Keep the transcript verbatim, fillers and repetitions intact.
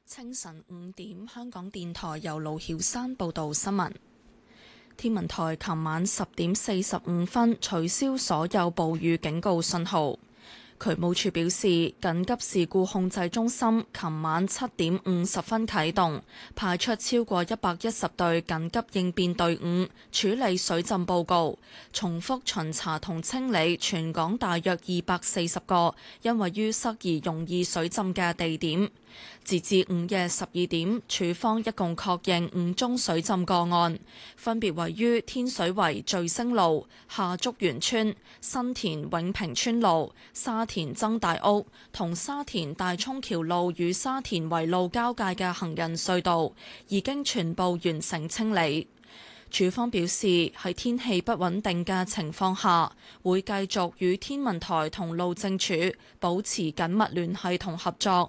清晨五點，香港電台由盧曉山報道新聞。天文台琴晚十點四十五分取消所有暴雨警告信號。渠務署表示，緊急事故控制中心琴晚七點五十分啟動，派出超過一百一十隊緊急應變隊伍處理水浸報告，重複巡查同清理全港大約二百四十個因為淤塞而容易水浸嘅地點。截至午夜十二點，署方一共確認五宗水浸個案，分別位於天水圍聚星路、下竹園村、新田永平村路、沙田曾大屋同沙田大涌橋路與沙田圍路交界嘅行人隧道，已經全部完成清理。署方表示，喺天氣不穩定嘅情況下，會繼續與天文台同路政署保持緊密聯繫同合作，